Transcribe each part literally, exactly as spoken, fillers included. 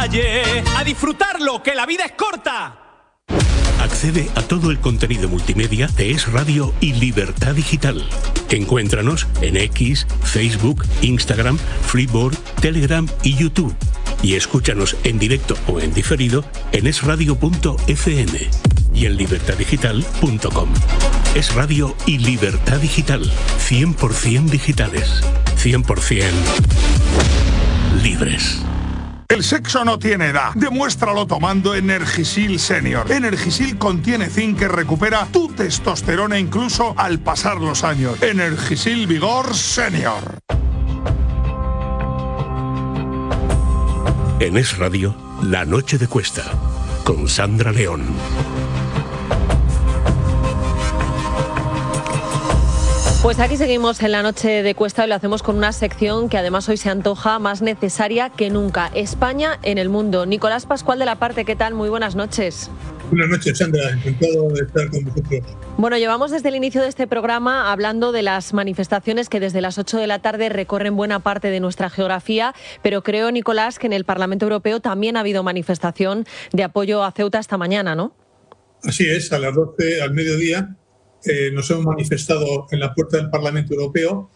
calle, a disfrutarlo, que la vida es corta. Accede a todo el contenido multimedia de Es Radio y Libertad Digital. Encuéntranos en X, Facebook, Instagram, Freeboard, Telegram y YouTube. Y escúchanos en directo o en diferido en es radio punto efe eme y en libertad digital punto com. Es Radio y Libertad Digital. cien por ciento digitales. cien por ciento libres. El sexo no tiene edad. Demuéstralo tomando Energisil Senior. Energisil contiene zinc que recupera tu testosterona incluso al pasar los años. Energisil Vigor Senior. En Es Radio, La Noche de Cuesta, con Sandra León. Pues aquí seguimos en La Noche de Cuesta y lo hacemos con una sección que además hoy se antoja más necesaria que nunca. España en el mundo. Nicolás Pascual de la Parte, ¿qué tal? Muy buenas noches. Buenas noches, Sandra. Encantado de estar con vosotros. Bueno, llevamos desde el inicio de este programa hablando de las manifestaciones que desde las ocho de la tarde recorren buena parte de nuestra geografía, pero creo, Nicolás, que en el Parlamento Europeo también ha habido manifestación de apoyo a Ceuta esta mañana, ¿no? Así es, a las doce al mediodía eh, nos hemos manifestado en la puerta del Parlamento Europeo,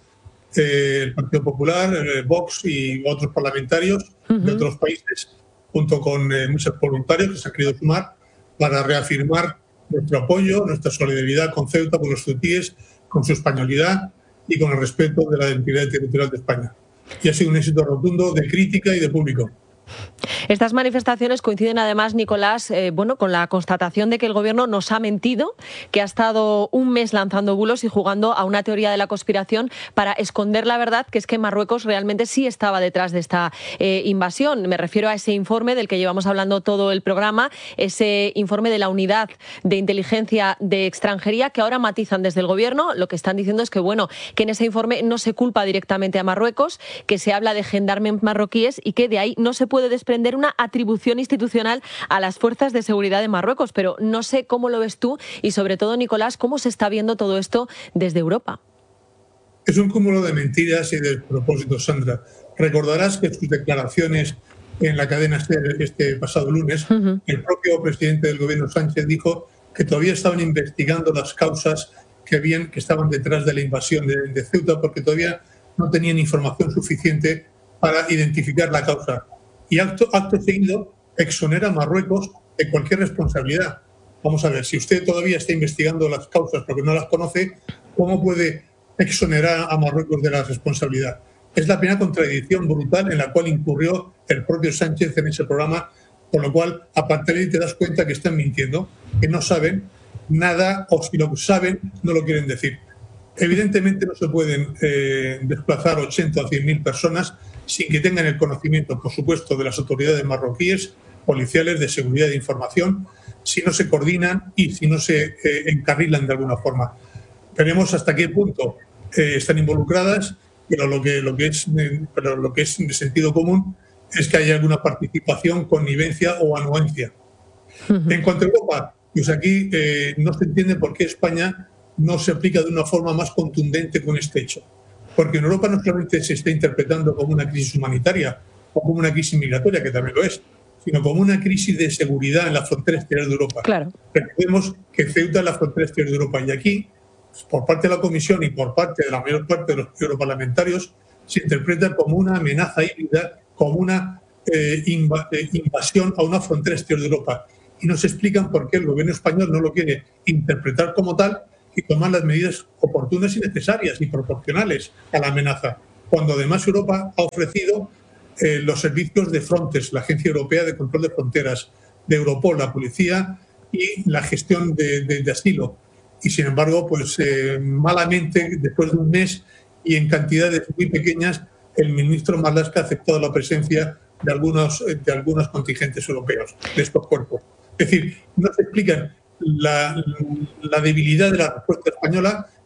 eh, el Partido Popular, el Vox y otros parlamentarios uh-huh. de otros países, junto con eh, muchos voluntarios que se han querido sumar para reafirmar nuestro apoyo, nuestra solidaridad con Ceuta, con los ceutíes, con su españolidad y con el respeto de la identidad territorial de España. Y ha sido un éxito rotundo de crítica y de público. Estas manifestaciones coinciden además, Nicolás, eh, bueno, con la constatación de que el Gobierno nos ha mentido, que ha estado un mes lanzando bulos y jugando a una teoría de la conspiración para esconder la verdad, que es que Marruecos realmente sí estaba detrás de esta eh, invasión. Me refiero a ese informe del que llevamos hablando todo el programa, ese informe de la Unidad de Inteligencia de Extranjería, que ahora matizan desde el Gobierno. Lo que están diciendo es que, bueno, que en ese informe no se culpa directamente a Marruecos, que se habla de gendarmes marroquíes y que de ahí no se puede puede desprender una atribución institucional a las fuerzas de seguridad de Marruecos, pero no sé cómo lo ves tú y sobre todo, Nicolás, cómo se está viendo todo esto desde Europa. Es un cúmulo de mentiras y de propósitos, Sandra. Recordarás que sus declaraciones en la cadena SER este pasado lunes, uh-huh. el propio presidente del gobierno Sánchez dijo que todavía estaban investigando las causas que, habían, que estaban detrás de la invasión de, de Ceuta, porque todavía no tenían información suficiente para identificar la causa. Y acto, acto seguido exonera a Marruecos de cualquier responsabilidad. Vamos a ver, si usted todavía está investigando las causas porque no las conoce, ¿cómo puede exonerar a Marruecos de la responsabilidad? Es la primera contradicción brutal en la cual incurrió el propio Sánchez en ese programa, con lo cual, a partir de ahí te das cuenta que están mintiendo, que no saben nada o si lo saben, no lo quieren decir. Evidentemente no se pueden eh, desplazar ochenta o cien mil personas sin que tengan el conocimiento, por supuesto, de las autoridades marroquíes, policiales, de seguridad de información, si no se coordinan y si no se eh, encarrilan de alguna forma. Veremos hasta qué punto eh, están involucradas, pero lo que, lo, que es, eh, pero lo que es de sentido común es que haya alguna participación, connivencia o anuencia. Uh-huh. En cuanto a Europa, pues aquí eh, no se entiende por qué España no se aplica de una forma más contundente con este hecho. Porque en Europa no solamente se está interpretando como una crisis humanitaria o como una crisis migratoria, que también lo es, sino como una crisis de seguridad en la frontera exterior de Europa. Claro. Recordemos que Ceuta es la frontera exterior de Europa y aquí, por parte de la Comisión y por parte de la mayor parte de los europarlamentarios, se interpreta como una amenaza híbrida, como una eh, inv- eh, invasión a una frontera exterior de Europa. Y no se explican por qué el gobierno español no lo quiere interpretar como tal y tomar las medidas oportunas y necesarias y proporcionales a la amenaza, cuando además Europa ha ofrecido eh, los servicios de Frontex, la Agencia Europea de Control de Fronteras, de Europol, la policía y la gestión de, de, de asilo. Y sin embargo, pues eh, malamente, después de un mes y en cantidades muy pequeñas, el ministro Marlaska ha aceptado la presencia de algunos, de algunos contingentes europeos, de estos cuerpos. Es decir, no se explican La, la debilidad de la respuesta española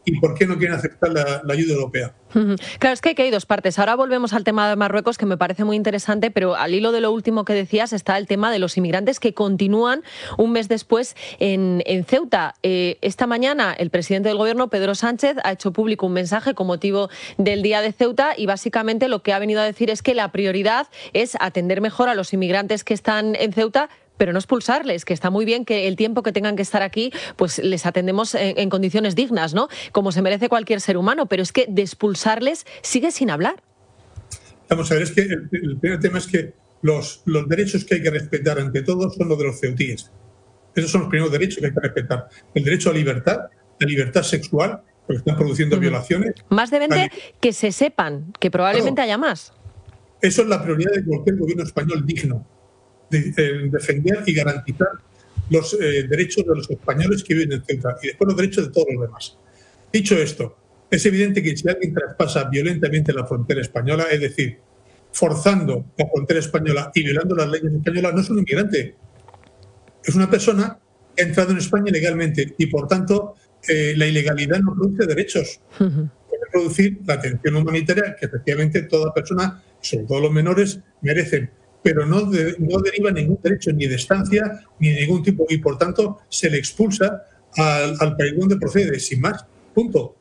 y por qué no quieren aceptar la, la ayuda europea. Claro, es que aquí hay dos partes. Ahora volvemos al tema de Marruecos, que me parece muy interesante, pero al hilo de lo último que decías está el tema de los inmigrantes que continúan un mes después en, en Ceuta. Eh, esta mañana el presidente del gobierno, Pedro Sánchez, ha hecho público un mensaje con motivo del Día de Ceuta y básicamente lo que ha venido a decir es que la prioridad es atender mejor a los inmigrantes que están en Ceuta, pero no expulsarles, que está muy bien que el tiempo que tengan que estar aquí, pues les atendemos en, en condiciones dignas, ¿no? Como se merece cualquier ser humano, pero es que de expulsarles sigue sin hablar. Vamos a ver, es que el, el primer tema es que los, los derechos que hay que respetar ante todo son los de los ceutíes. Esos son los primeros derechos que hay que respetar. El derecho a libertad, la libertad sexual, porque están produciendo uh-huh. violaciones. Más de veinte que se sepan, que probablemente claro, haya más. Eso es la prioridad de cualquier gobierno español digno. De, de defender y garantizar los eh, derechos de los españoles que viven en Ceuta y después los derechos de todos los demás. Dicho esto, es evidente que si alguien traspasa violentamente la frontera española, es decir, forzando la frontera española y violando las leyes españolas, no es un inmigrante. Es una persona que ha entrado en España ilegalmente y, por tanto, eh, la ilegalidad no produce derechos. Uh-huh. Puede producir la atención humanitaria que efectivamente toda persona, sobre todo los menores, merecen, pero no, de, no deriva ningún derecho ni de estancia ni de ningún tipo y por tanto se le expulsa al, al país donde procede, sin más, punto.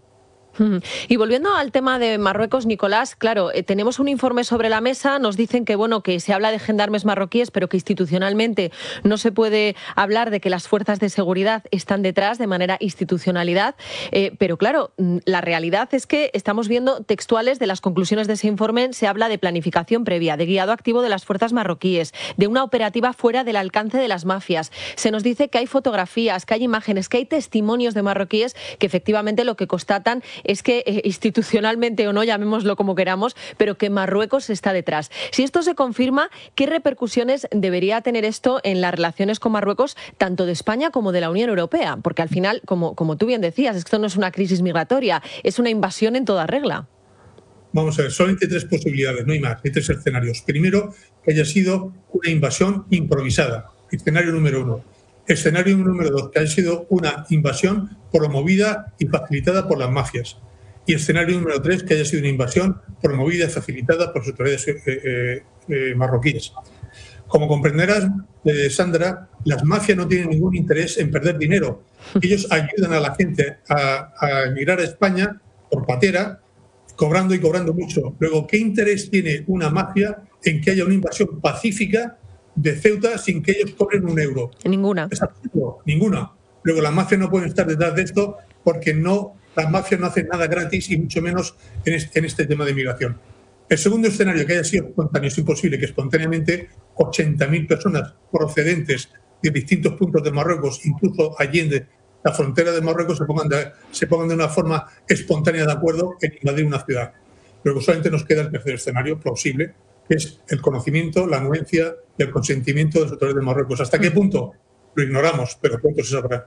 Y volviendo al tema de Marruecos, Nicolás, claro, eh, tenemos un informe sobre la mesa, nos dicen que bueno que se habla de gendarmes marroquíes, pero que institucionalmente no se puede hablar de que las fuerzas de seguridad están detrás de manera institucionalidad, eh, pero claro, la realidad es que estamos viendo textuales de las conclusiones de ese informe, se habla de planificación previa, de guiado activo de las fuerzas marroquíes, de una operativa fuera del alcance de las mafias. Se nos dice que hay fotografías, que hay imágenes, que hay testimonios de marroquíes que efectivamente lo que constatan es que eh, institucionalmente o no, llamémoslo como queramos, pero que Marruecos está detrás. Si esto se confirma, ¿qué repercusiones debería tener esto en las relaciones con Marruecos, tanto de España como de la Unión Europea? Porque al final, como, como tú bien decías, esto no es una crisis migratoria, es una invasión en toda regla. Vamos a ver, solamente tres posibilidades, no hay más, hay tres escenarios. Primero, que haya sido una invasión improvisada, escenario número uno. Escenario número dos, que haya sido una invasión promovida y facilitada por las mafias. Y escenario número tres, que haya sido una invasión promovida y facilitada por las autoridades eh, eh, eh, marroquíes. Como comprenderás, eh, Sandra, las mafias no tienen ningún interés en perder dinero. Ellos ayudan a la gente a, a emigrar a España por patera, cobrando y cobrando mucho. Luego, ¿qué interés tiene una mafia en que haya una invasión pacífica de Ceuta sin que ellos cobren un euro? Ninguna. Es absurdo, ninguna. Luego las mafias no pueden estar detrás de esto porque no, las mafias no hacen nada gratis y mucho menos en este, en este tema de migración. El segundo escenario, que haya sido espontáneo, es imposible que espontáneamente ochenta mil personas procedentes de distintos puntos de Marruecos, incluso allende la frontera de Marruecos, se pongan de, se pongan de una forma espontánea de acuerdo en invadir una ciudad. Luego solamente nos queda el tercer escenario plausible, que es el conocimiento, la anuencia y el consentimiento de los autoridades de Marruecos. ¿Hasta qué punto? Lo ignoramos, pero pronto se sabrá.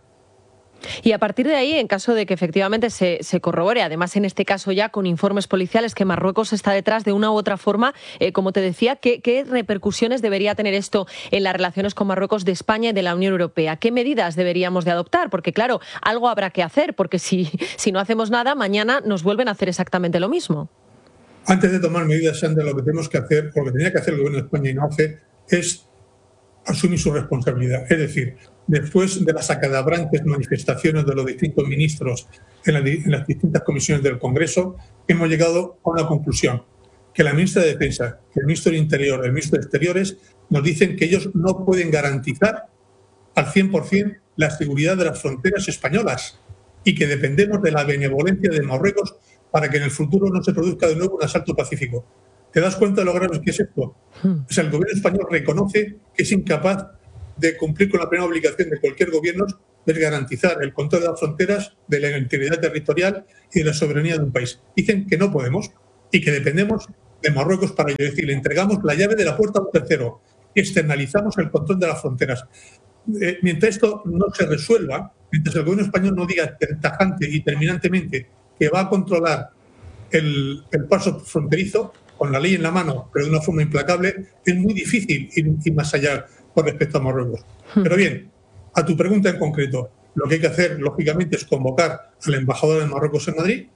Y a partir de ahí, en caso de que efectivamente se, se corrobore, además en este caso ya con informes policiales, que Marruecos está detrás de una u otra forma, eh, como te decía, ¿qué, ¿qué repercusiones debería tener esto en las relaciones con Marruecos de España y de la Unión Europea? ¿Qué medidas deberíamos de adoptar? Porque claro, algo habrá que hacer, porque si, si no hacemos nada, mañana nos vuelven a hacer exactamente lo mismo. Antes de tomar medidas, Sandra, lo que tenemos que hacer, o lo que tenía que hacer el gobierno de España y no hace, es asumir su responsabilidad. Es decir, después de las acadabrantes manifestaciones de los distintos ministros en, la, en las distintas comisiones del Congreso, hemos llegado a una conclusión, que la ministra de Defensa, el ministro de Interior, el ministro de Exteriores, nos dicen que ellos no pueden garantizar al cien por ciento la seguridad de las fronteras españolas y que dependemos de la benevolencia de Marruecos para que en el futuro no se produzca de nuevo un asalto pacífico. ¿Te das cuenta de lo grave que es esto? O sea, el gobierno español reconoce que es incapaz de cumplir con la primera obligación de cualquier gobierno, de garantizar el control de las fronteras, de la integridad territorial y de la soberanía de un país. Dicen que no podemos y que dependemos de Marruecos para ello. Es decir, le entregamos la llave de la puerta a un tercero, externalizamos el control de las fronteras. Eh, mientras esto no se resuelva, mientras el gobierno español no diga tajante y terminantemente que va a controlar el, el paso fronterizo, con la ley en la mano, pero de una forma implacable, es muy difícil ir, ir más allá con respecto a Marruecos. Pero bien, a tu pregunta en concreto, Lo que hay que hacer, lógicamente, es convocar al embajador de Marruecos en Madrid,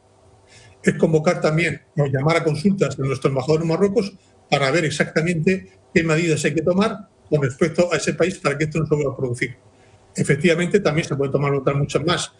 es convocar también o llamar a consultas a nuestro embajador en Marruecos para ver exactamente qué medidas hay que tomar con respecto a ese país para que esto no se vuelva a producir. Efectivamente, también se puede tomar otras muchas más.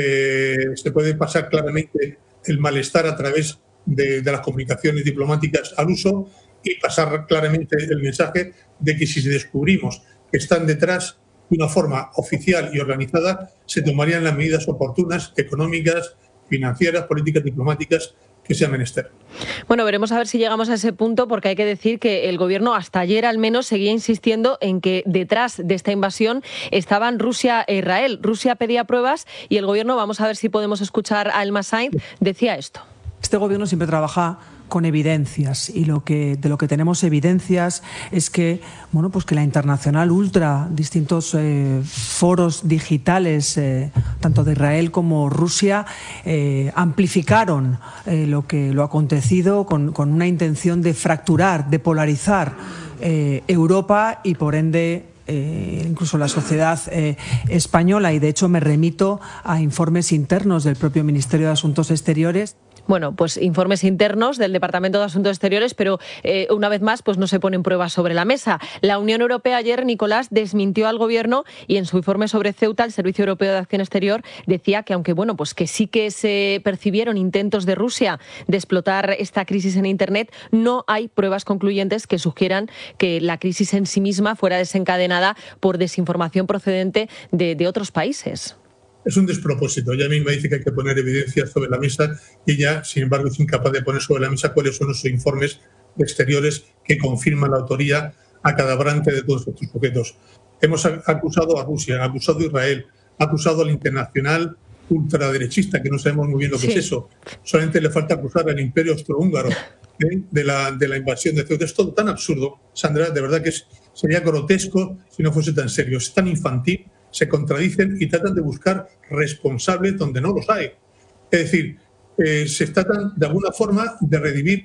Eh, se puede pasar claramente el malestar a través de, de las comunicaciones diplomáticas al uso y pasar claramente el mensaje de que si descubrimos que están detrás de una forma oficial y organizada, se tomarían las medidas oportunas, económicas, financieras, políticas, diplomáticas que sea menester. Bueno, veremos a ver si llegamos a ese punto, porque hay que decir que el gobierno hasta ayer al menos seguía insistiendo en que detrás de esta invasión estaban Rusia e Israel. Rusia pedía pruebas y el gobierno, vamos a ver si podemos escuchar a Elma Sainz, decía esto. Este gobierno siempre trabaja con evidencias y lo que de lo que tenemos evidencias es que bueno pues que la Internacional Ultra, distintos eh, foros digitales eh, tanto de Israel como Rusia eh, amplificaron eh, lo que lo acontecido con, con una intención de fracturar, de polarizar eh, Europa y por ende Eh, incluso la sociedad eh, española, y de hecho me remito a informes internos del propio Ministerio de Asuntos Exteriores. Bueno, pues informes internos del Departamento de Asuntos Exteriores, pero eh, una vez más pues no se ponen pruebas sobre la mesa. La Unión Europea ayer, Nicolás, desmintió al gobierno y en su informe sobre Ceuta, el Servicio Europeo de Acción Exterior decía que aunque bueno, pues que sí que se percibieron intentos de Rusia de explotar esta crisis en Internet, no hay pruebas concluyentes que sugieran que la crisis en sí misma fuera desencadenada por desinformación procedente de, de otros países. Es un despropósito. Ella misma dice que hay que poner evidencias sobre la mesa y ella, sin embargo, es incapaz de poner sobre la mesa cuáles son los informes exteriores que confirman la autoría acadabrante de todos estos sujetos. Hemos acusado a Rusia, acusado a Israel, acusado al internacional ultraderechista, que no sabemos muy bien lo que sí. es eso. Solamente le falta acusar al Imperio Austrohúngaro ¿eh? de, la, de la invasión de Ceuta. Es todo tan absurdo, Sandra, de verdad que es, sería grotesco si no fuese tan serio. Es tan infantil, se contradicen y tratan de buscar responsables donde no los hay. Es decir, eh, se tratan de alguna forma de redimir.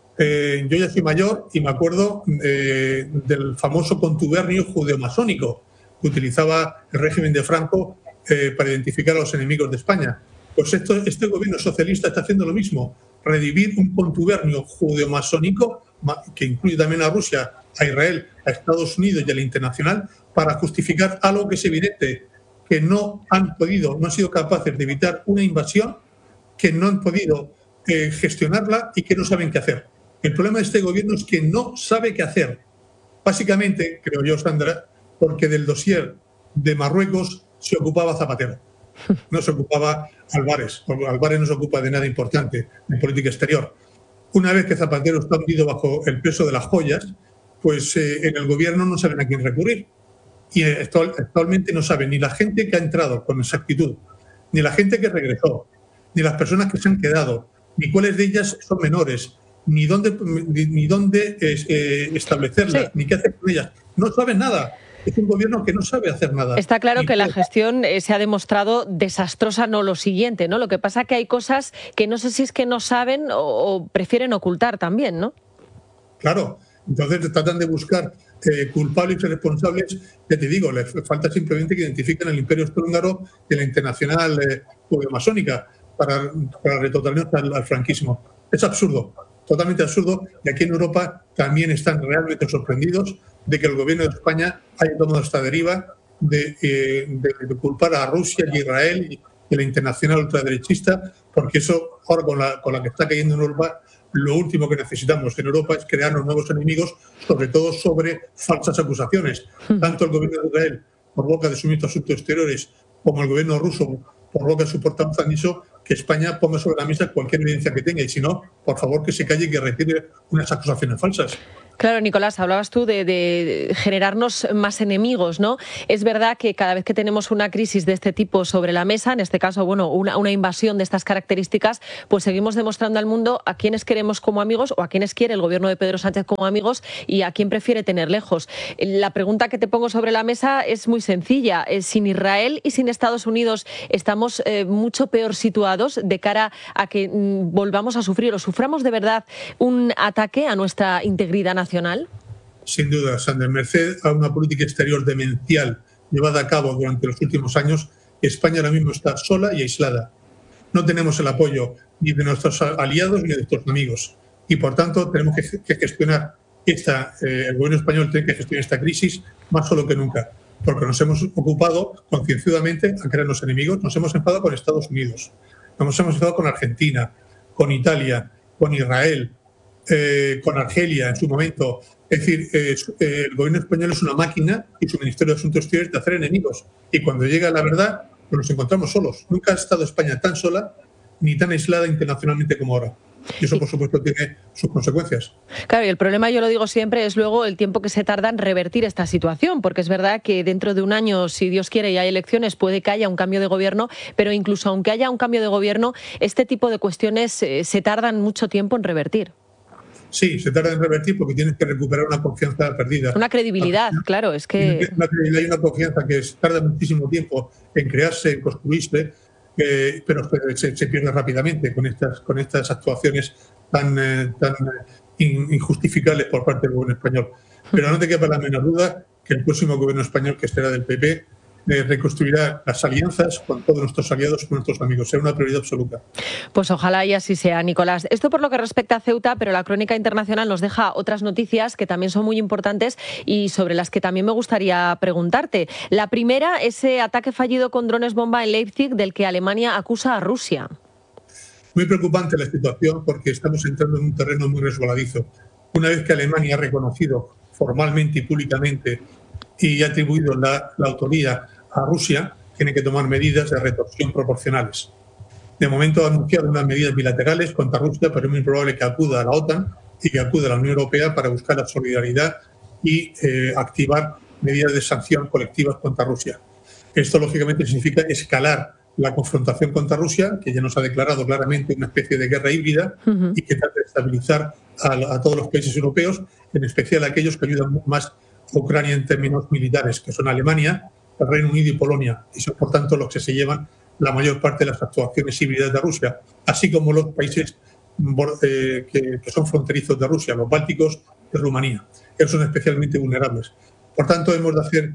Eh, yo ya soy mayor y me acuerdo eh, del famoso contubernio judeo-masónico que utilizaba el régimen de Franco eh, para identificar a los enemigos de España. Pues esto, este gobierno socialista está haciendo lo mismo, redimir un contubernio judeo-masónico que incluye también a Rusia, a Israel, a Estados Unidos y a la internacional, para justificar algo que es evidente, que no han podido, no han sido capaces de evitar una invasión, que no han podido eh, gestionarla y que no saben qué hacer. El problema de este gobierno es que no sabe qué hacer. Básicamente, creo yo, Sandra, porque del dossier de Marruecos se ocupaba Zapatero, no se ocupaba Álvarez. Álvarez no se ocupa de nada importante en política exterior. Una vez que Zapatero está hundido bajo el peso de las joyas, pues eh, en el gobierno no saben a quién recurrir. Y actual, actualmente no saben ni la gente que ha entrado con exactitud, ni la gente que regresó, ni las personas que se han quedado, ni cuáles de ellas son menores, ni dónde, ni, ni dónde eh, establecerlas, sí. ni qué hacer con ellas. No saben nada. Es un gobierno que no sabe hacer nada. Está claro que la gestión eh, se ha demostrado desastrosa, no lo siguiente, ¿no? Lo que pasa que hay cosas que no sé si es que no saben o, o prefieren ocultar también, ¿no? Claro. Entonces tratan de buscar eh, culpables y responsables, que te digo, les falta simplemente que identifiquen al Imperio Austrohúngaro y la internacional eh, masónica para, para retrotraernos al, al franquismo. Es absurdo, totalmente absurdo, y aquí en Europa también están realmente sorprendidos de que el gobierno de España haya tomado esta deriva de, eh, de, de culpar a Rusia y a Israel y, y a la internacional ultraderechista, porque eso, ahora con la, con la que está cayendo en Europa, lo último que necesitamos en Europa es crearnos nuevos enemigos, sobre todo sobre falsas acusaciones. Tanto el gobierno de Israel, por boca de su ministro de Asuntos Exteriores, como el gobierno ruso, por boca de su portavoz, han dicho que España ponga sobre la mesa cualquier evidencia que tenga y si no, por favor que se calle y que retire unas acusaciones falsas. Claro, Nicolás, hablabas tú de, de generarnos más enemigos, ¿no? Es verdad que cada vez que tenemos una crisis de este tipo sobre la mesa, en este caso, bueno, una, una invasión de estas características, pues seguimos demostrando al mundo a quiénes queremos como amigos o a quiénes quiere el gobierno de Pedro Sánchez como amigos y a quién prefiere tener lejos. La pregunta que te pongo sobre la mesa es muy sencilla. Sin Israel y sin Estados Unidos estamos eh, mucho peor situados de cara a que mm, volvamos a sufrir o suframos de verdad un ataque a nuestra integridad nacional. Nacional? Sin duda, Sandra, merced a una política exterior demencial llevada a cabo durante los últimos años, que España ahora mismo está sola y aislada. No tenemos el apoyo ni de nuestros aliados ni de nuestros amigos. Y, por tanto, tenemos que, que gestionar esta, eh, el gobierno español tiene que gestionar esta crisis más solo que nunca, porque nos hemos ocupado concienzudamente a crearnos enemigos. Nos hemos enfadado con Estados Unidos, nos hemos enfadado con Argentina, con Italia, con Israel, eh, con Argelia en su momento. Es decir, eh, eh, el gobierno español es una máquina y su Ministerio de Asuntos Exteriores de hacer enemigos. Y cuando llega la verdad, pues nos encontramos solos. Nunca ha estado España tan sola ni tan aislada internacionalmente como ahora. Y eso, por supuesto, tiene sus consecuencias. Claro, y el problema, yo lo digo siempre, es luego el tiempo que se tarda en revertir esta situación, porque es verdad que dentro de un año, si Dios quiere y hay elecciones, puede que haya un cambio de gobierno, pero incluso aunque haya un cambio de gobierno, este tipo de cuestiones eh, se tardan mucho tiempo en revertir. Sí, se tarda en revertir porque tienes que recuperar una confianza perdida. Una credibilidad, ah, claro, es que... Una credibilidad y una confianza que tarda muchísimo tiempo en crearse, en construirse, eh, pero se, se pierde rápidamente con estas, con estas actuaciones tan, eh, tan injustificables por parte del gobierno español. Pero no te quepa la menor duda que el próximo gobierno español, que será del P P, Eh, reconstruirá las alianzas con todos nuestros aliados y con nuestros amigos. Será una prioridad absoluta. Pues ojalá y así sea, Nicolás. Esto por lo que respecta a Ceuta, pero la crónica internacional nos deja otras noticias que también son muy importantes y sobre las que también me gustaría preguntarte. La primera, ese ataque fallido con drones bomba en Leipzig del que Alemania acusa a Rusia. Muy preocupante la situación porque estamos entrando en un terreno muy resbaladizo. Una vez que Alemania ha reconocido formalmente y públicamente y ha atribuido la, la autoría a Rusia, tiene que tomar medidas de retorsión proporcionales. De momento ha anunciado unas medidas bilaterales contra Rusia, pero es muy probable que acuda a la OTAN y que acuda a la Unión Europea para buscar la solidaridad y eh, activar medidas de sanción colectivas contra Rusia. Esto, lógicamente, significa escalar la confrontación contra Rusia, que ya nos ha declarado claramente una especie de guerra híbrida uh-huh. y que trata de estabilizar a, a todos los países europeos, en especial a aquellos que ayudan más a Ucrania en términos militares, que son Alemania, el Reino Unido y Polonia, y son por tanto los que se llevan la mayor parte de las actuaciones híbridas de Rusia, así como los países eh, que, que son fronterizos de Rusia, los bálticos y Rumanía. Ellos son especialmente vulnerables. Por tanto, hemos de hacer,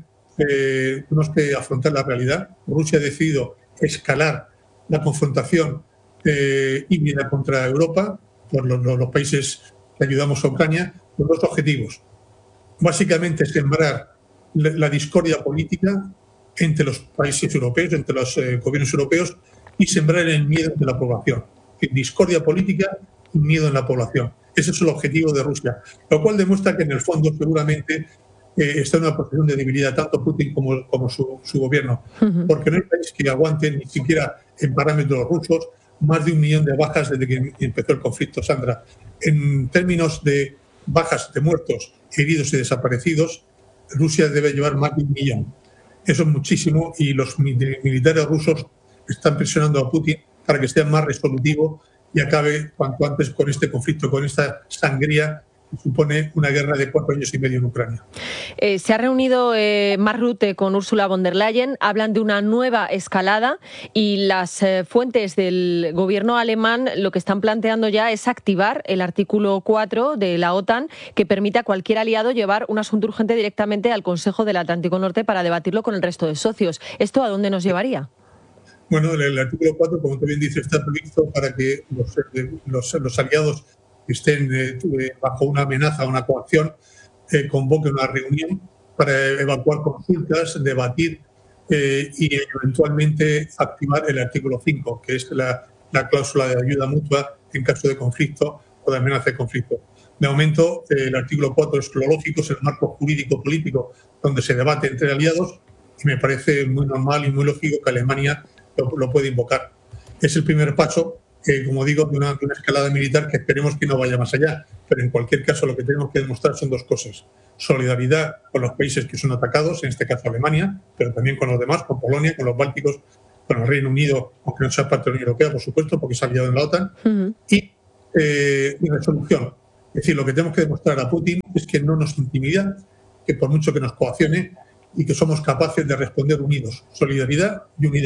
eh, tenemos que afrontar la realidad. Rusia ha decidido escalar la confrontación eh, híbrida contra Europa, por los, los países que ayudamos a Ucrania, con dos objetivos. Básicamente, sembrar la discordia política entre los países europeos, entre los eh, gobiernos europeos, y sembrar el miedo de la población. Discordia política y miedo en la población. Ese es el objetivo de Rusia, lo cual demuestra que en el fondo seguramente eh, está en una posición de debilidad tanto Putin como, como su, su gobierno, uh-huh. porque no hay país que aguante ni siquiera en parámetros rusos más de un millón de bajas desde que empezó el conflicto, Sandra. En términos de bajas, de muertos, heridos y desaparecidos, Rusia debe llevar más de un millón. Eso es muchísimo y los militares rusos están presionando a Putin para que sea más resolutivo y acabe cuanto antes con este conflicto, con esta sangría que supone una guerra de cuatro años y medio en Ucrania. Eh, se ha reunido eh, Mark Rutte con Ursula von der Leyen, hablan de una nueva escalada y las eh, fuentes del gobierno alemán lo que están planteando ya es activar el artículo cuatro de la OTAN que permite a cualquier aliado llevar un asunto urgente directamente al Consejo del Atlántico Norte para debatirlo con el resto de socios. ¿Esto a dónde nos llevaría? Bueno, el, el artículo cuatro, como tú bien dices, está previsto para que los, los, los aliados que estén eh, bajo una amenaza o una coacción eh, convoquen una reunión para evacuar consultas, debatir eh, y eventualmente activar el artículo cinco, que es la, la cláusula de ayuda mutua en caso de conflicto o de amenaza de conflicto. De momento, eh, el artículo cuatro es lo lógico, es el marco jurídico-político donde se debate entre aliados y me parece muy normal y muy lógico que Alemania lo, lo pueda invocar. Es el primer paso, eh, como digo, de una, de una escalada militar que esperemos que no vaya más allá. Pero en cualquier caso lo que tenemos que demostrar son dos cosas. Solidaridad con los países que son atacados, en este caso Alemania, pero también con los demás, con Polonia, con los bálticos, con el Reino Unido, aunque no sea parte de la Unión Europea, por supuesto, porque es aliado en la OTAN, uh-huh. y, eh, y resolución. Es decir, lo que tenemos que demostrar a Putin es que no nos intimida, que por mucho que nos coaccione, y que somos capaces de responder unidos. Solidaridad y unidad.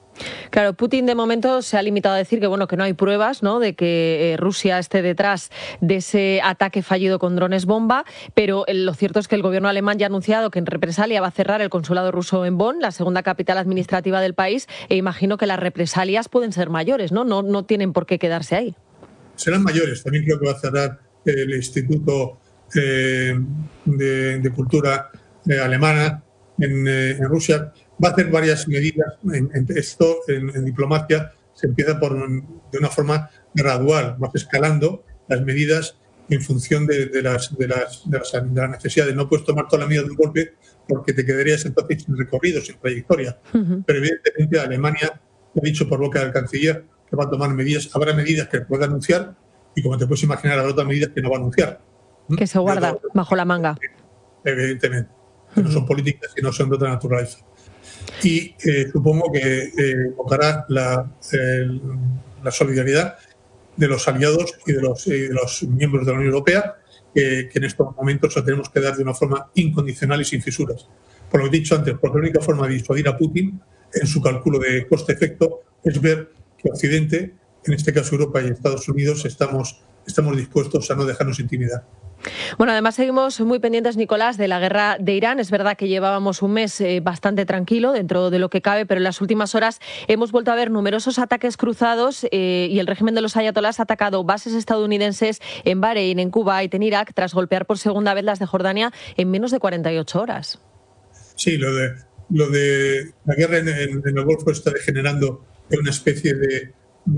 Claro, Putin de momento se ha limitado a decir que bueno que no hay pruebas, ¿no?, de que eh, Rusia esté detrás de ese ataque fallido con drones bomba, pero eh, lo cierto es que el gobierno alemán ya ha anunciado que en represalia va a cerrar el consulado ruso en Bonn, la segunda capital administrativa del país, e imagino que las represalias pueden ser mayores, ¿no? No, no tienen por qué quedarse ahí. Serán mayores. También creo que va a cerrar el Instituto eh, de, de Cultura eh, Alemana en, eh, en Rusia. Va a hacer varias medidas. En, en esto, en, en diplomacia, se empieza por de una forma gradual, vas escalando las medidas en función de, de, las, de, las, de, las, de las necesidades. No puedes tomar toda la medida de un golpe porque te quedarías entonces sin recorrido, sin trayectoria. Uh-huh. Pero evidentemente Alemania ha dicho por boca del canciller que va a tomar medidas. Habrá medidas que pueda anunciar y, como te puedes imaginar, habrá otras medidas que no va a anunciar. Que se guarda otro, bajo la manga. Evidentemente. Que uh-huh. no son políticas y no son de otra naturaleza. Y eh, supongo que invocará eh, la, eh, la solidaridad de los aliados y de los, eh, de los miembros de la Unión Europea, eh, que en estos momentos lo tenemos que dar de una forma incondicional y sin fisuras. Por lo que he dicho antes, porque la única forma de disuadir a Putin en su cálculo de coste-efecto es ver que Occidente, en este caso Europa y Estados Unidos, estamos, estamos dispuestos a no dejarnos intimidar. Bueno, además seguimos muy pendientes, Nicolás, de la guerra de Irán. Es verdad que llevábamos un mes eh, bastante tranquilo dentro de lo que cabe, pero en las últimas horas hemos vuelto a ver numerosos ataques cruzados eh, y el régimen de los ayatolás ha atacado bases estadounidenses en Bahrein, en Kuwait, en Irak, tras golpear por segunda vez las de Jordania en menos de cuarenta y ocho horas. Sí, lo de, lo de la guerra en, en, en el Golfo está degenerando en una especie de,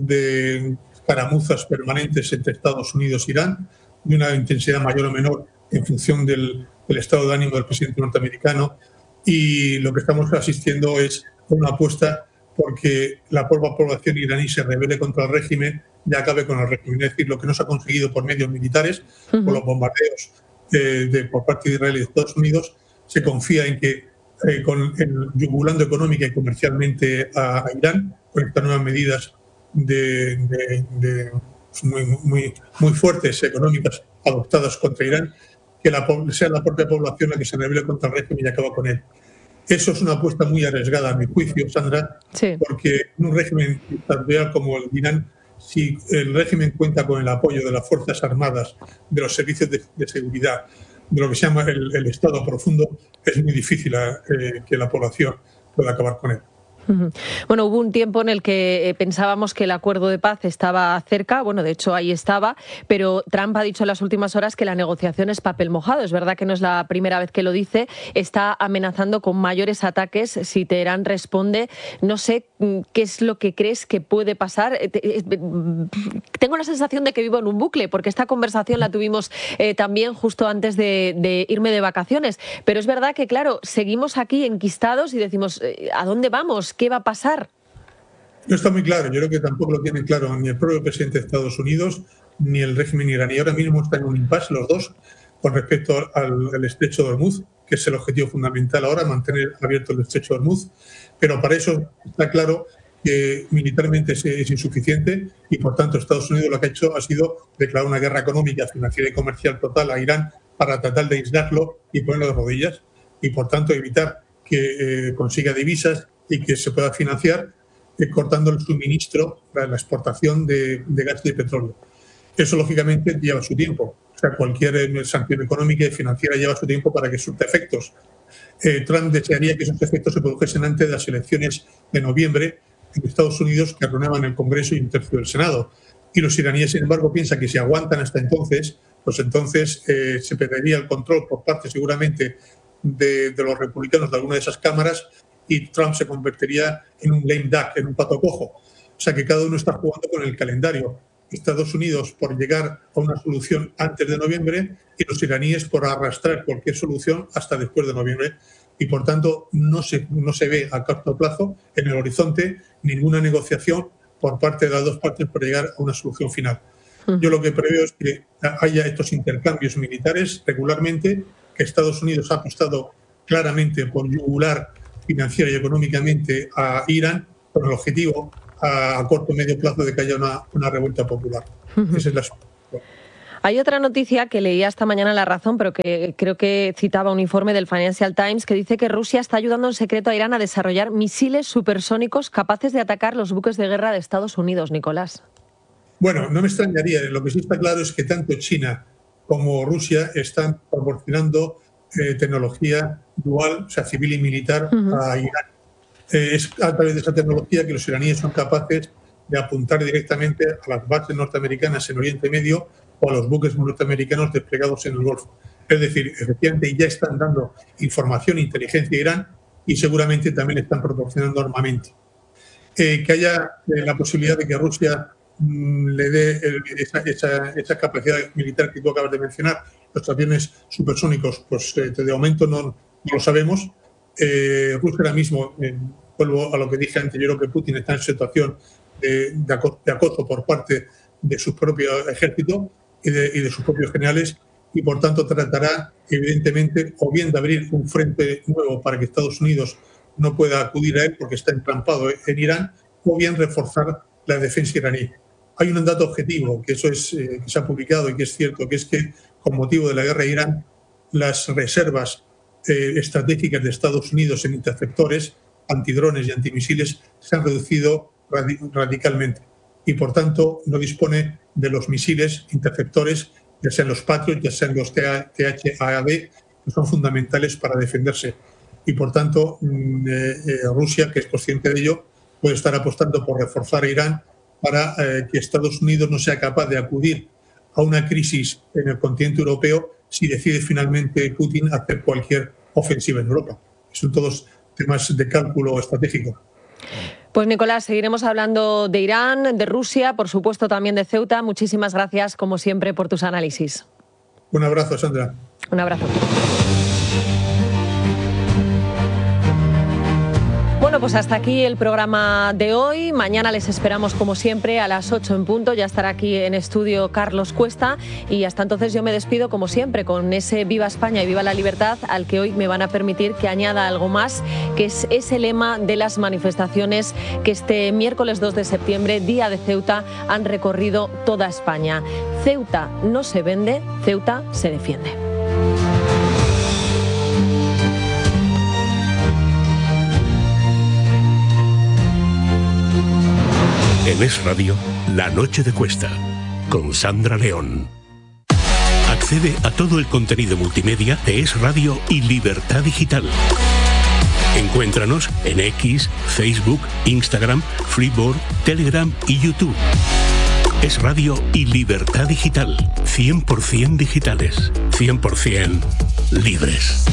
de escaramuzas permanentes entre Estados Unidos e Irán, de una intensidad mayor o menor en función del, del estado de ánimo del presidente norteamericano, y lo que estamos asistiendo es una apuesta porque la propia población iraní se rebele contra el régimen y acabe con el régimen. Es decir, lo que no se ha conseguido por medios militares, uh-huh. por los bombardeos eh, de, por parte de Israel y de Estados Unidos, se confía en que eh, con el, yugulando económica y comercialmente a, a Irán, con estas nuevas medidas de, de, de Muy, muy, muy fuertes económicas adoptadas contra Irán, que la, sea la propia población la que se rebele contra el régimen y acaba con él. Eso es una apuesta muy arriesgada, a mi juicio, Sandra, sí. porque un régimen dictatorial como el de Irán, si el régimen cuenta con el apoyo de las Fuerzas Armadas, de los servicios de, de seguridad, de lo que se llama el, el Estado profundo, es muy difícil eh, que la población pueda acabar con él. Bueno, hubo un tiempo en el que pensábamos que el acuerdo de paz estaba cerca, bueno, de hecho ahí estaba, pero Trump ha dicho en las últimas horas que la negociación es papel mojado. Es verdad que no es la primera vez que lo dice, está amenazando con mayores ataques si Teherán responde. No sé qué es lo que crees que puede pasar. Tengo la sensación de que vivo en un bucle, porque esta conversación la tuvimos eh, también justo antes de, de irme de vacaciones, pero es verdad que, claro, seguimos aquí enquistados y decimos, ¿a dónde vamos? ¿Qué va a pasar? No está muy claro. Yo creo que tampoco lo tiene claro ni el propio presidente de Estados Unidos ni el régimen iraní. Ahora mismo están en un impasse los dos con respecto al, al estrecho de Hormuz, que es el objetivo fundamental ahora, mantener abierto el estrecho de Hormuz. Pero para eso está claro que militarmente es, es insuficiente y, por tanto, Estados Unidos lo que ha hecho ha sido declarar una guerra económica, financiera y comercial total a Irán para tratar de aislarlo y ponerlo de rodillas y, por tanto, evitar que eh, consiga divisas y que se pueda financiar eh, cortando el suministro, la, la exportación de, de gas y de petróleo. Eso, lógicamente, lleva su tiempo. O sea, cualquier eh, sanción económica y financiera lleva su tiempo para que surta efectos. Eh, Trump desearía que esos efectos se produjesen antes de las elecciones de noviembre en Estados Unidos, que arruinaban el Congreso y un tercio del Senado. Y los iraníes, sin embargo, piensan que si aguantan hasta entonces, pues entonces eh, se perdería el control por parte, seguramente, de, de los republicanos de alguna de esas cámaras, y Trump se convertiría en un lame duck, en un pato cojo. O sea que cada uno está jugando con el calendario. Estados Unidos por llegar a una solución antes de noviembre y los iraníes por arrastrar cualquier solución hasta después de noviembre. Y por tanto no se, no se ve a corto plazo en el horizonte ninguna negociación por parte de las dos partes para llegar a una solución final. Yo lo que preveo es que haya estos intercambios militares regularmente, que Estados Unidos ha apostado claramente por yugular financiera y económicamente a Irán, con el objetivo a, a corto o medio plazo de que haya una, una revuelta popular. Uh-huh. Esa es la solución. Hay otra noticia que leía esta mañana en La Razón, pero que creo que citaba un informe del Financial Times que dice que Rusia está ayudando en secreto a Irán a desarrollar misiles supersónicos capaces de atacar los buques de guerra de Estados Unidos, Nicolás. Bueno, no me extrañaría. Lo que sí está claro es que tanto China como Rusia están proporcionando eh, tecnología dual, o sea, civil y militar, uh-huh. a Irán. Eh, es a través de esa tecnología que los iraníes son capaces de apuntar directamente a las bases norteamericanas en Oriente Medio o a los buques norteamericanos desplegados en el Golfo. Es decir, efectivamente ya están dando información e inteligencia a Irán y seguramente también están proporcionando armamento. Eh, que haya eh, la posibilidad de que Rusia mmm, le dé el, esa, esa, esa capacidad militar que tú acabas de mencionar, los aviones supersónicos, pues eh, de momento no, no lo sabemos. Eh, Rusia ahora mismo, eh, vuelvo a lo que dije antes, yo creo que Putin está en situación de, de, acoso, de acoso por parte de su propio ejército y de, y de sus propios generales, y por tanto tratará evidentemente o bien de abrir un frente nuevo para que Estados Unidos no pueda acudir a él porque está entrampado en Irán, o bien reforzar la defensa iraní. Hay un dato objetivo, que eso es eh, que se ha publicado y que es cierto, que es que con motivo de la guerra de Irán, las reservas eh, estratégicas de Estados Unidos en interceptores, antidrones y antimisiles se han reducido radi- radicalmente y por tanto no dispone de los misiles interceptores, ya sean los Patriot, ya sean los T H A D, que son fundamentales para defenderse. Y por tanto, eh, eh, Rusia, que es consciente de ello, puede estar apostando por reforzar a Irán para eh, que Estados Unidos no sea capaz de acudir a una crisis en el continente europeo si decide finalmente Putin hacer cualquier ofensiva en Europa. Son todos temas de cálculo estratégico. Pues Nicolás, seguiremos hablando de Irán, de Rusia, por supuesto también de Ceuta. Muchísimas gracias, como siempre, por tus análisis. Un abrazo, Sandra. Un abrazo. Bueno, pues hasta aquí el programa de hoy. Mañana les esperamos como siempre a las ocho en punto. Ya estará aquí en estudio Carlos Cuesta y hasta entonces yo me despido como siempre con ese Viva España y Viva la Libertad al que hoy me van a permitir que añada algo más, que es ese lema de las manifestaciones que este miércoles dos de septiembre, día de Ceuta, han recorrido toda España. Ceuta no se vende, Ceuta se defiende. En Es Radio, La Noche de Cuesta, con Sandra León. Accede a todo el contenido multimedia de Es Radio y Libertad Digital. Encuéntranos en X, Facebook, Instagram, Freeboard, Telegram y YouTube. Es Radio y Libertad Digital, cien por ciento digitales, cien por ciento libres.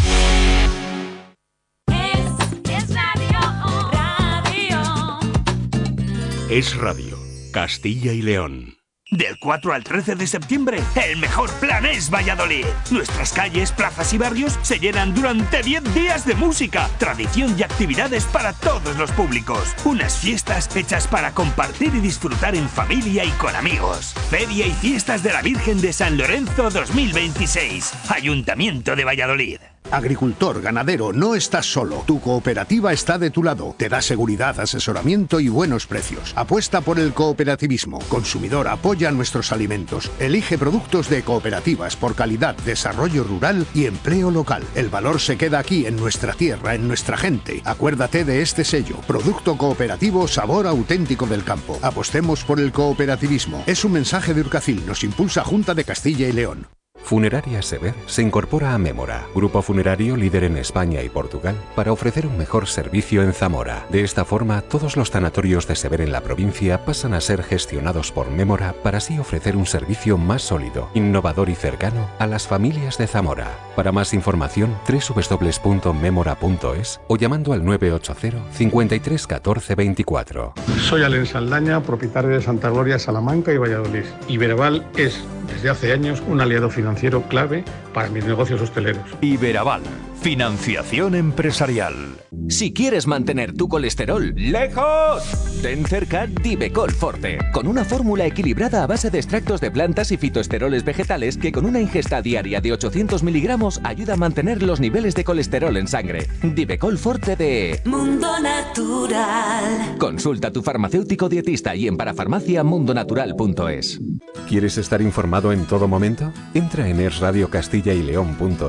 Es Radio, Castilla y León. Del cuatro al trece de septiembre, el mejor plan es Valladolid. Nuestras calles, plazas y barrios se llenan durante diez días de música, tradición y actividades para todos los públicos. Unas fiestas hechas para compartir y disfrutar en familia y con amigos. Feria y fiestas de la Virgen de San Lorenzo dos mil veintiséis. Ayuntamiento de Valladolid. Agricultor, ganadero, no estás solo. Tu cooperativa está de tu lado. Te da seguridad, asesoramiento y buenos precios. Apuesta por el cooperativismo. Consumidor, apoya nuestros alimentos. Elige productos de cooperativas por calidad, desarrollo rural y empleo local. El valor se queda aquí, en nuestra tierra, en nuestra gente. Acuérdate de este sello. Producto cooperativo, sabor auténtico del campo. Apostemos por el cooperativismo. Es un mensaje de Urcacil. Nos impulsa Junta de Castilla y León. Funeraria Sever se incorpora a Mémora, grupo funerario líder en España y Portugal, para ofrecer un mejor servicio en Zamora. De esta forma, todos los tanatorios de Sever en la provincia pasan a ser gestionados por Mémora para así ofrecer un servicio más sólido, innovador y cercano a las familias de Zamora. Para más información, doble u doble u doble u punto memora punto es o llamando al nueve ocho cero, cincuenta y tres, catorce, veinticuatro. Soy Alen Saldaña, propietario de Santa Gloria, Salamanca y Valladolid. Iberaval es, desde hace años, un aliado financiero clave para mis negocios hosteleros. Iberaval, financiación empresarial. Si quieres mantener tu colesterol lejos, ten cerca Divecol Forte, con una fórmula equilibrada a base de extractos de plantas y fitoesteroles vegetales que con una ingesta diaria de ochocientos miligramos ayuda a mantener los niveles de colesterol en sangre. Divecol Forte de Mundo Natural. Consulta a tu farmacéutico dietista y en parafarmacia mundo natural punto es. ¿Quieres estar informado en todo momento? Entra en es radio castilla y león punto es